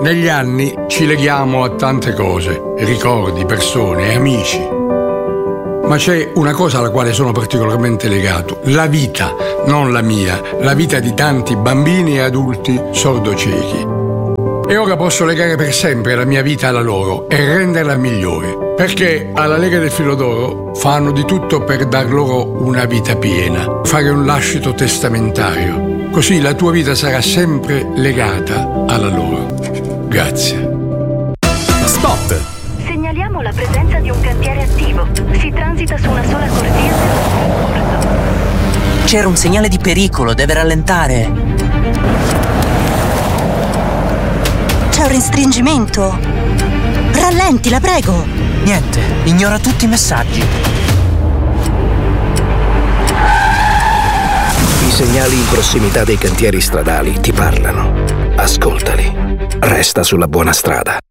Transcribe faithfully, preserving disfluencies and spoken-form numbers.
Negli anni ci leghiamo a tante cose, ricordi, persone, amici. Ma c'è una cosa alla quale sono particolarmente legato: la vita, non la mia, la vita di tanti bambini e adulti sordociechi. E ora posso legare per sempre la mia vita alla loro e renderla migliore, perché alla Lega del Filo d'Oro fanno di tutto per dar loro una vita piena, fare un lascito testamentario. Così la tua vita sarà sempre legata alla loro. Grazie. Spot. Segnaliamo la presenza di un cantiere attivo. Si transita su una sola corsia dello corso. C'era un segnale di pericolo, deve rallentare. C'è un restringimento. Rallenti, la prego. Niente, ignora tutti i messaggi. I segnali in prossimità dei cantieri stradali ti parlano. Ascoltali. Resta sulla buona strada.